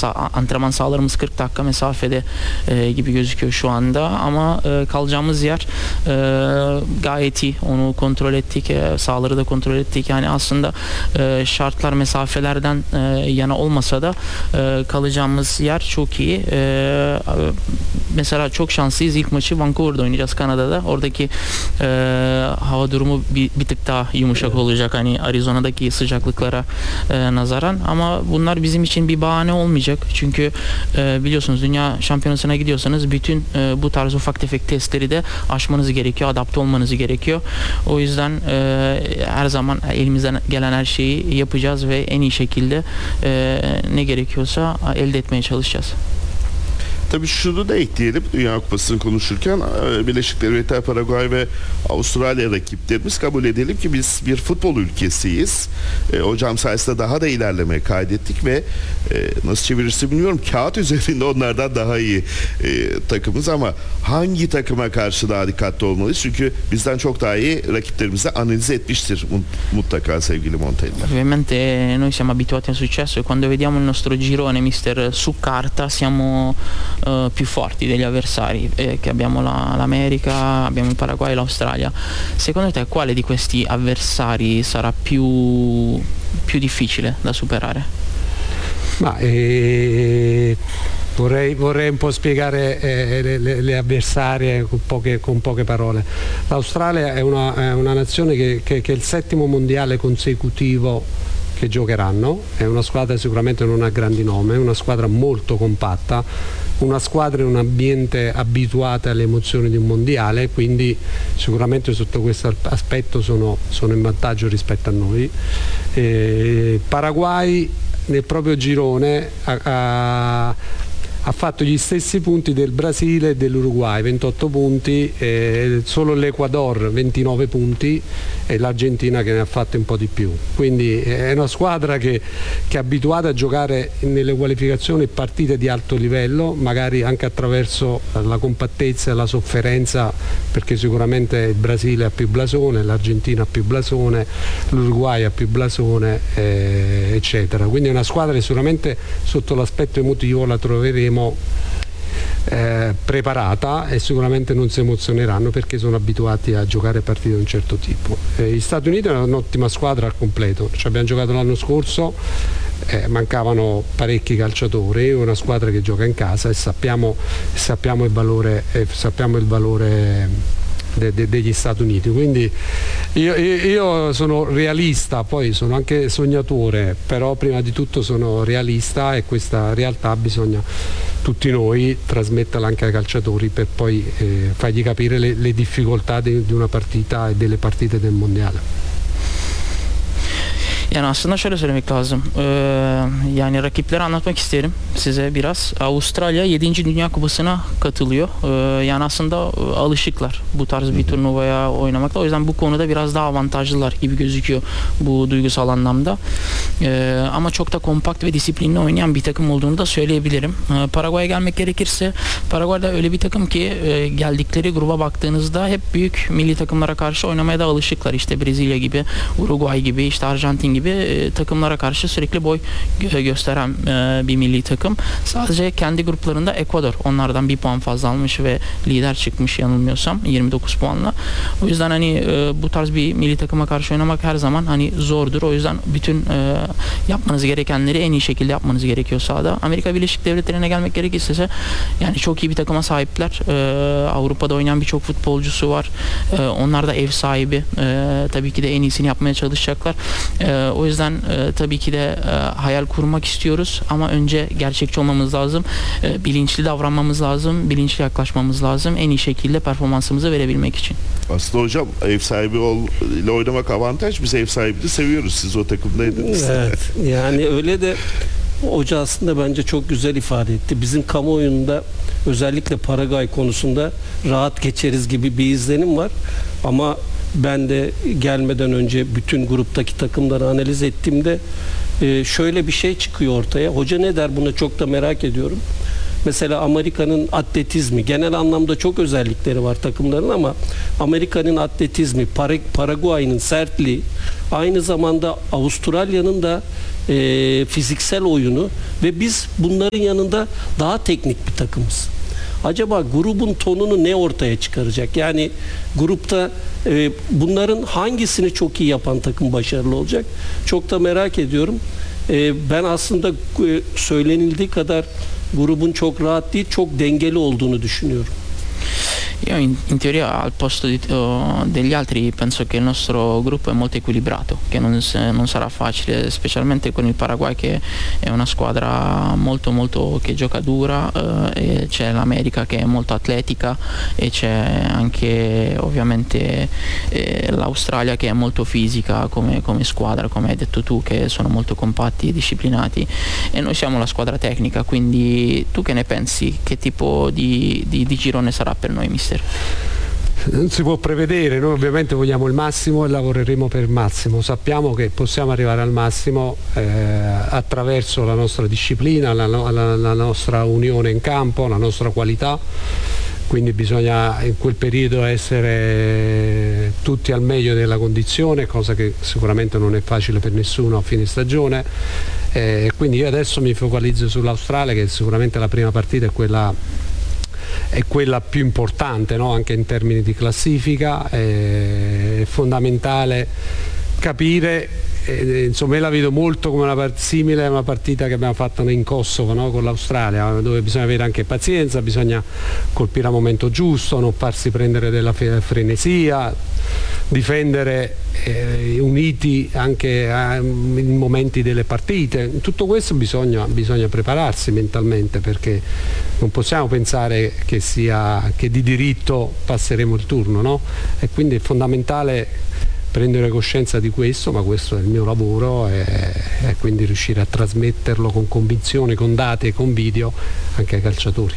antrenman sahalarımız 40 dakika mesafede gibi gözüküyor şu anda ama kalacağımız yer gayet iyi. Onu kontrol ettik, sahaları da kontrol ettik. Yani aslında şartlar mesafelerden yana olmasa da kalacağımız yer çok iyi. Mesela çok şanslıyız. İlk maçı Vancouver'da oynayacağız, Kanada'da. Oradaki hava durumu bir tık daha yumuşak olacak. Hani Arizona'daki sıcaklıklara nazaran. Ama bunlar bizim için bir bahane olmayacak. Çünkü biliyorsunuz dünya şampiyonasına gidiyorsanız bütün bu tarz ufak tefek testleri de aşmanız gerekiyor. Adapte olmanız gerekiyor. O yüzden her zaman elimizden gelen her şeyi yapacağız ve en iyi şekilde ne gerekiyorsa elde etmeye çalışacağız. Tabii şunu da ekleyelim Dünya Kupası'nı konuşurken, Birleşik Devletler, Paraguay ve Avustralya rakiplerimiz, kabul edelim ki biz bir futbol ülkesiyiz. Hocam sayesinde daha da ilerleme kaydettik ve nasıl çevirirse bilmiyorum, kağıt üzerinde onlardan daha iyi takımız ama hangi takıma karşı daha dikkatli olmalıyız? Çünkü bizden çok daha iyi rakiplerimizi analiz etmiştir mutlaka sevgili Montella. Ovviamente noi siamo abituati al successo e quando vediamo il nostro girone, mister, su carta siamo più forti degli avversari, che abbiamo l'America, abbiamo il Paraguay e l'Australia. Secondo te quale di questi avversari sarà più difficile da superare? Ma vorrei un po' spiegare le avversarie con poche parole. L'Australia è una nazione che è il 7° mondiale consecutivo che giocheranno, è una squadra sicuramente non ha grandi nomi, è una squadra molto compatta, una squadra in un ambiente abituata alle emozioni di un mondiale, quindi sicuramente sotto questo aspetto sono in vantaggio rispetto a noi. Paraguay nel proprio girone ha fatto gli stessi punti del Brasile e dell'Uruguay, 28 punti, solo l'Ecuador 29 punti e l'Argentina che ne ha fatti un po' di più. Quindi è una squadra che è abituata a giocare nelle qualificazioni partite di alto livello, magari anche attraverso la compattezza e la sofferenza, perché sicuramente il Brasile ha più blasone, l'Argentina ha più blasone, l'Uruguay ha più blasone, eccetera. Quindi è una squadra che sicuramente sotto l'aspetto emotivo la troveremo preparata e sicuramente non si emozioneranno perché sono abituati a giocare partite di un certo tipo. Gli Stati Uniti è un'ottima squadra al completo, ci abbiamo giocato l'anno scorso, mancavano parecchi calciatori, è una squadra che gioca in casa e sappiamo il valore degli Stati Uniti, quindi io sono realista, poi sono anche sognatore, però prima di tutto sono realista e questa realtà bisogna tutti noi trasmetterla anche ai calciatori per poi fargli capire le difficoltá di una partita e delle partite del mondiale. Yani aslında şöyle söylemek lazım. Yani rakipleri anlatmak isterim size biraz. Avustralya 7. Dünya Kupası'na katılıyor. Yani aslında alışıklar bu tarz bir turnuvaya oynamakta. O yüzden bu konuda biraz daha avantajlılar gibi gözüküyor bu duygusal anlamda. Ama çok da kompakt ve disiplinli oynayan bir takım olduğunu da söyleyebilirim. Paraguay'a gelmek gerekirse, Paraguay'da öyle bir takım ki geldikleri gruba baktığınızda hep büyük milli takımlara karşı oynamaya da alışıklar. İşte Brezilya gibi, Uruguay gibi, işte Arjantin gibi takımlara karşı sürekli boy gösteren bir milli takım. Sadece kendi gruplarında Ekvador onlardan bir puan fazla almış ve lider çıkmış yanılmıyorsam 29 puanla. O yüzden hani bu tarz bir milli takıma karşı oynamak her zaman hani zordur. O yüzden bütün yapmanız gerekenleri en iyi şekilde yapmanız gerekiyor sahada. Amerika Birleşik Devletleri'ne gelmek gerekirse yani çok iyi bir takıma sahipler. Avrupa'da oynayan birçok futbolcusu var. Onlar da ev sahibi. Tabii ki de en iyisini yapmaya çalışacaklar. O yüzden tabii ki de hayal kurmak istiyoruz ama önce gerçekçi olmamız lazım. Bilinçli davranmamız lazım. Bilinçli yaklaşmamız lazım. En iyi şekilde performansımızı verebilmek için. Aslında hocam ev sahibi ile oynamak avantaj. Biz ev sahibini seviyoruz. Siz o takımdaydınız. Evet. Yani öyle de hoca aslında bence çok güzel ifade etti. Bizim kamuoyunda özellikle Paraguay konusunda rahat geçeriz gibi bir izlenim var. Ama ben de gelmeden önce bütün gruptaki takımları analiz ettiğimde şöyle bir şey çıkıyor ortaya. Hoca ne der buna çok da merak ediyorum. Mesela Amerika'nın atletizmi, genel anlamda çok özellikleri var takımların ama Amerika'nın atletizmi, Paraguay'ın sertliği, aynı zamanda Avustralya'nın da fiziksel oyunu ve biz bunların yanında daha teknik bir takımız. Acaba grubun tonunu ne ortaya çıkaracak? Yani grupta bunların hangisini çok iyi yapan takım başarılı olacak? Çok da merak ediyorum. Ben aslında söylenildiği kadar grubun çok rahat değil, çok dengeli olduğunu düşünüyorum. Io in teoria al posto degli altri penso che il nostro gruppo è molto equilibrato, che non sarà facile, specialmente con il Paraguay che è una squadra molto che gioca dura, e c'è l'America che è molto atletica e c'è anche ovviamente l'Australia che è molto fisica come squadra, come hai detto tu, che sono molto compatti e disciplinati, e noi siamo la squadra tecnica. Quindi tu che ne pensi? Che tipo di girone sarà per noi, mister? Non si può prevedere, noi ovviamente vogliamo il massimo e lavoreremo per il massimo. Sappiamo che possiamo arrivare al massimo attraverso la nostra disciplina, la nostra unione in campo, la nostra qualità, quindi bisogna in quel periodo essere tutti al meglio della condizione, cosa che sicuramente non è facile per nessuno a fine stagione. Quindi io adesso mi focalizzo sull'Australia, che sicuramente la prima partita è quella più importante, no? Anche in termini di classifica. È fondamentale capire, insomma io la vedo molto come simile a una partita che abbiamo fatto in Kosovo, no? Con l'Australia, dove bisogna avere anche pazienza, bisogna colpire al momento giusto, non farsi prendere della frenesia, difendere uniti anche in momenti delle partite. In tutto questo bisogna prepararsi mentalmente, perché non possiamo pensare che di diritto passeremo il turno, no? E quindi è fondamentale prendere coscienza di questo, ma questo è il mio lavoro, e quindi riuscire a trasmetterlo con convinzione, con dati e con video anche ai calciatori.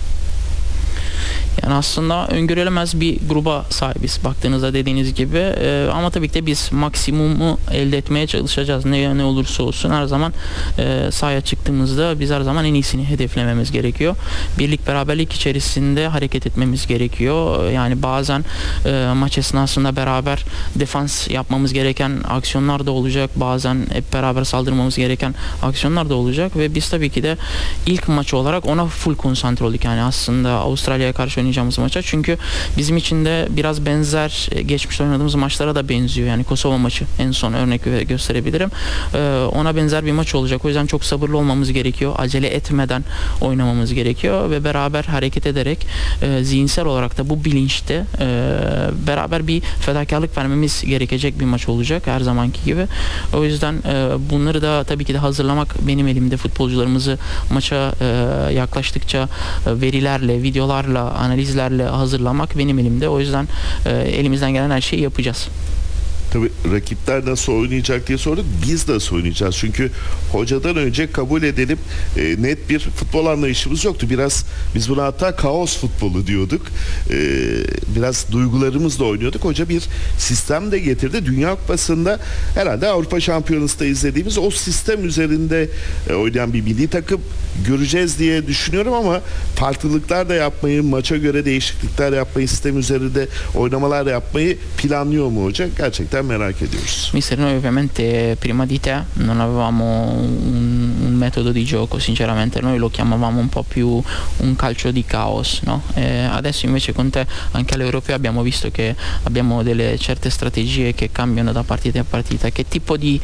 Yani aslında öngörülemez bir gruba sahibiz baktığınızda, dediğiniz gibi. Ama tabii ki de biz maksimumu elde etmeye çalışacağız. Ne olursa olsun her zaman sahaya çıktığımızda biz her zaman en iyisini hedeflememiz gerekiyor. Birlik beraberlik içerisinde hareket etmemiz gerekiyor. Yani bazen maç esnasında beraber defans yapmamız gereken aksiyonlar da olacak. Bazen hep beraber saldırmamız gereken aksiyonlar da olacak ve biz tabii ki de ilk maç olarak ona full konsantre olduk. Yani aslında Avustralya'ya karşı oynayacağımız maça. Çünkü bizim için de biraz benzer, geçmişte oynadığımız maçlara da benziyor. Yani Kosova maçı en son örnek gösterebilirim. Ona benzer bir maç olacak. O yüzden çok sabırlı olmamız gerekiyor. Acele etmeden oynamamız gerekiyor ve beraber hareket ederek zihinsel olarak da bu bilinçte beraber bir fedakarlık vermemiz gerekecek bir maç olacak her zamanki gibi. O yüzden bunları da tabii ki de hazırlamak benim elimde. Futbolcularımızı maça yaklaştıkça verilerle, videolarla, analizlerle hazırlamak benim elimde. O yüzden elimizden gelen her şeyi yapacağız. Tabii rakipler nasıl oynayacak diye sorduk. Biz nasıl oynayacağız? Çünkü hocadan önce kabul edelim net bir futbol anlayışımız yoktu. Biraz biz buna hatta kaos futbolu diyorduk. Biraz duygularımızla oynuyorduk. Hoca bir sistem de getirdi. Dünya Kupası'nda herhalde Avrupa Şampiyonası'nda izlediğimiz o sistem üzerinde oynayan bir milli takım göreceğiz diye düşünüyorum, ama farklılıklar da yapmayı, maça göre değişiklikler yapmayı, sistem üzerinde oynamalar yapmayı planlıyor mu hoca? Gerçekten merak ediyoruz. Mister, noi ovviamente prima di te non avevamo un metodo di gioco, sinceramente noi lo chiamavamo un po' più un calcio di caos, no? Adesso invece con te anche all'Europeo abbiamo visto che abbiamo delle certe strategie che cambiano da partita a partita. Che tipo di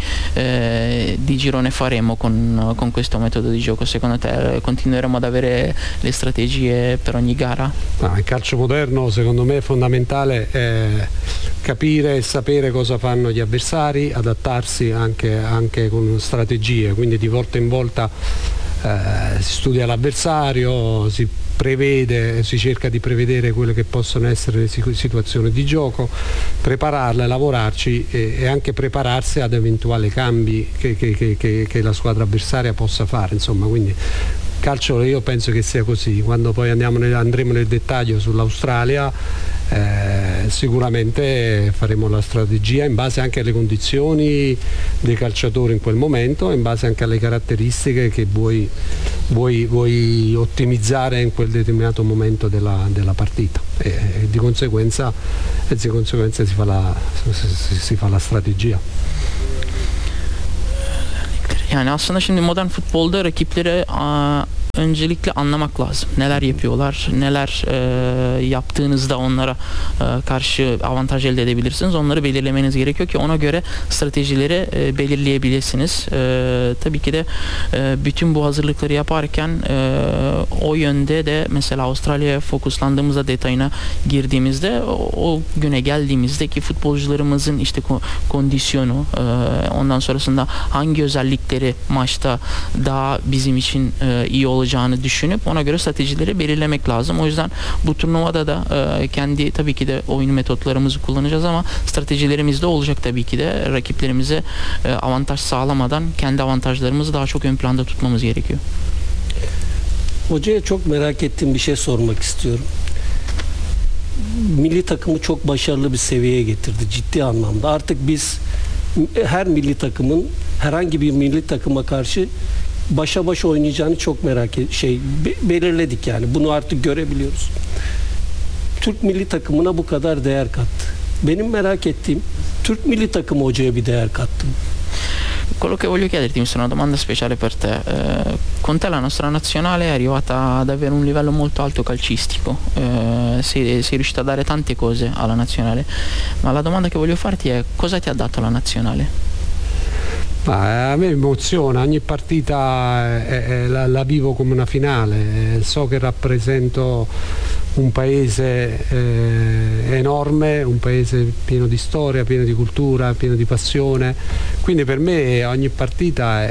girone faremo con questo metodo di gioco? Secondo te continueremo ad avere le strategie per ogni gara? No, il calcio moderno secondo me è fondamentale capire e sapere cosa fanno gli avversari, adattarsi anche con strategie, quindi di volta in volta si studia l'avversario, si cerca di prevedere quelle che possono essere le situazioni di gioco, prepararle, lavorarci e anche prepararsi ad eventuali cambi che la squadra avversaria possa fare, insomma. Quindi calcio io penso che sia così. Quando poi andremo nel dettaglio sull'Australia, sicuramente faremo la strategia in base anche alle condizioni dei calciatori in quel momento, in base anche alle caratteristiche che vuoi ottimizzare in quel determinato momento della partita, e di conseguenza si fa la strategia. Yani aslında şimdi modern futbolda rakipleri öncelikle anlamak lazım. Neler yapıyorlar, neler yaptığınızda onlara karşı avantaj elde edebilirsiniz. Onları belirlemeniz gerekiyor ki ona göre stratejileri belirleyebilirsiniz. Tabii ki de bütün bu hazırlıkları yaparken o yönde de mesela Avustralya'ya fokuslandığımızda, detayına girdiğimizde, o güne geldiğimizdeki futbolcularımızın işte kondisyonu, ondan sonrasında hangi özellikleri maçta daha bizim için iyi olacağını düşünüp ona göre stratejileri belirlemek lazım. O yüzden bu turnuvada da kendi tabii ki de oyun metotlarımızı kullanacağız ama stratejilerimiz de olacak tabii ki de. Rakiplerimize avantaj sağlamadan kendi avantajlarımızı daha çok ön planda tutmamız gerekiyor. Hocaya çok merak ettiğim bir şey sormak istiyorum. Milli takımı çok başarılı bir seviyeye getirdi ciddi anlamda. Artık biz her milli takımın herhangi bir milli takıma karşı başa baş oynayacağını çok belirledik yani. Bunu artık görebiliyoruz. Türk milli takımına bu kadar değer kattı. Benim merak ettiğim, Türk milli takımı hocaya bir değer kattı mı? Quello che voglio chiederti, mi sono una domanda speciale per te. Con te la nostra nazionale è arrivata ad avere un livello molto alto calcistico, sei riuscita a dare tante cose alla nazionale, ma la domanda che voglio farti è: cosa ti ha dato la nazionale? A me emoziona, ogni partita la vivo come una finale, so che rappresento un paese enorme, un paese pieno di storia, pieno di cultura, pieno di passione, quindi per me ogni partita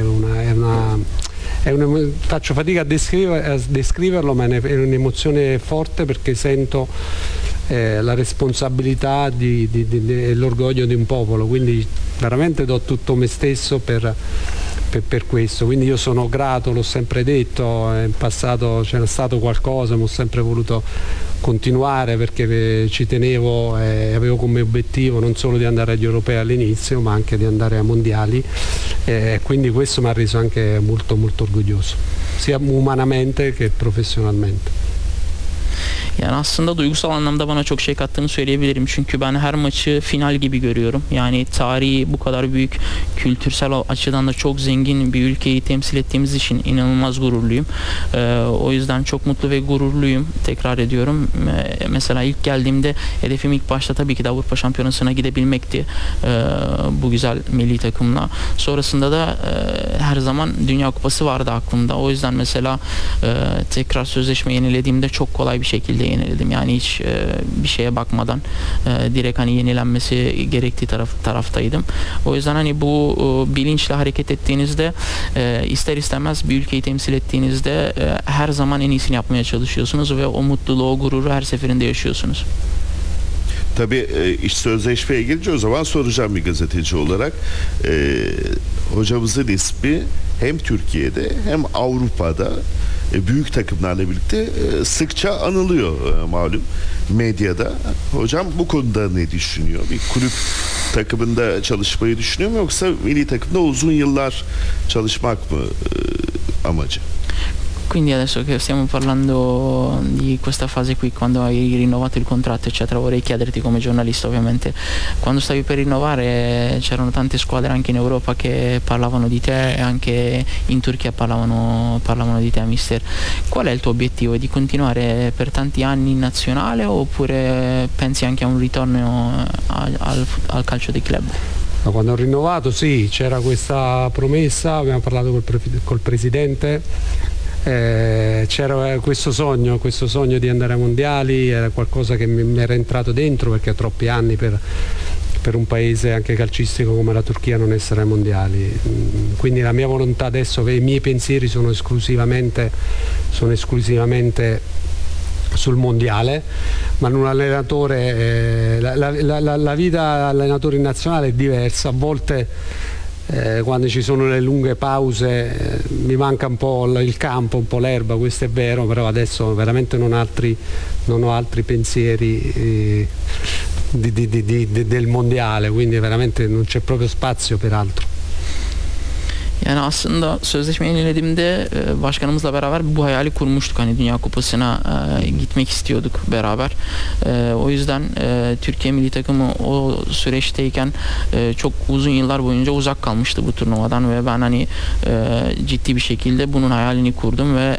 faccio fatica a descriverlo, ma è un'emozione forte perché sento la responsabilità e l'orgoglio di un popolo, quindi veramente do tutto me stesso per questo, quindi io sono grato, l'ho sempre detto, in passato c'era stato qualcosa, ma ho sempre voluto continuare perché ci tenevo e avevo come obiettivo non solo di andare agli europei all'inizio ma anche di andare ai mondiali, quindi questo mi ha reso anche molto molto orgoglioso, sia umanamente che professionalmente. Yani aslında duygusal anlamda bana çok şey kattığını söyleyebilirim. Çünkü ben her maçı final gibi görüyorum. Yani tarihi bu kadar büyük, kültürsel açıdan da çok zengin bir ülkeyi temsil ettiğimiz için inanılmaz gururluyum. O yüzden çok mutlu ve gururluyum. Tekrar ediyorum. Mesela ilk geldiğimde hedefim ilk başta tabii ki de Avrupa Şampiyonası'na gidebilmekti. Bu güzel milli takımla. Sonrasında da her zaman Dünya Kupası vardı aklımda. O yüzden mesela tekrar sözleşme yenilediğimde çok kolay bir şekilde yeniledim. Yani hiç bir şeye bakmadan direkt hani yenilenmesi gerektiği taraftaydım. O yüzden hani bu bilinçle hareket ettiğinizde ister istemez bir ülkeyi temsil ettiğinizde her zaman en iyisini yapmaya çalışıyorsunuz ve o mutluluğu, o gururu her seferinde yaşıyorsunuz. Tabii iş sözleşmeye gelince o zaman soracağım bir gazeteci olarak. Hocamızın ismi hem Türkiye'de hem Avrupa'da büyük takımlarla birlikte sıkça anılıyor malum medyada. Hocam bu konuda ne düşünüyor? Bir kulüp takımında çalışmayı düşünüyor mu yoksa milli takımda uzun yıllar çalışmak mı amacı? Quindi adesso che stiamo parlando di questa fase qui, quando hai rinnovato il contratto eccetera, vorrei chiederti come giornalista ovviamente, quando stavi per rinnovare c'erano tante squadre anche in Europa che parlavano di te e anche in Turchia parlavano di te, mister. Qual è il tuo obiettivo? Di continuare per tanti anni in nazionale oppure pensi anche a un ritorno al calcio di club? Quando ho rinnovato sì, c'era questa promessa, abbiamo parlato col presidente, c'era questo sogno di andare ai mondiali, era qualcosa che mi era entrato dentro perché ho troppi anni per un paese anche calcistico come la Turchia non essere ai mondiali, quindi la mia volontà adesso, i miei pensieri sono esclusivamente sul mondiale, ma un allenatore, la vita allenatore in nazionale è diversa, a volte quando ci sono le lunghe pause mi manca un po' il campo, un po' l'erba, questo è vero, però adesso veramente non ho altri pensieri del mondiale, quindi veramente non c'è proprio spazio per altro. Yani aslında sözleşmeyi yenilediğimde başkanımızla beraber bu hayali kurmuştuk. Hani Dünya Kupası'na gitmek istiyorduk beraber. O yüzden Türkiye milli takımı o süreçteyken çok uzun yıllar boyunca uzak kalmıştı bu turnuvadan ve ben hani ciddi bir şekilde bunun hayalini kurdum ve